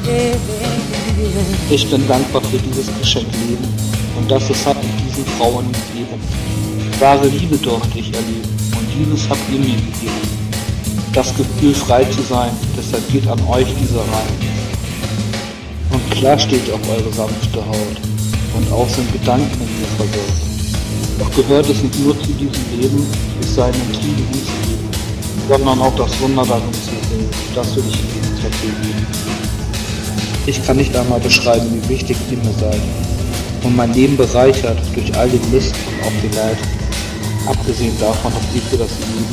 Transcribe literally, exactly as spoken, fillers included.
Ich bin dankbar für dieses Geschenk Leben und dass es hat mit diesen Frauen gegeben. Wahre Liebe durfte ich erleben und dieses habt ihr mir gegeben. Das Gefühl frei zu sein, deshalb geht an euch diese rein. Und klar steht auf eure sanfte Haut und auch sind Gedanken in mir verwirrt. Doch gehört es nicht nur zu diesem Leben, es sei einen Frieden hinzugeben, sondern auch das Wunder darin zu sehen. Das will ich Ihnen vertreten. Ich kann nicht einmal beschreiben, wie wichtig ihr mir seid und mein Leben bereichert durch all den Mist und auch den Leid. Abgesehen davon, dass ihr für das Leben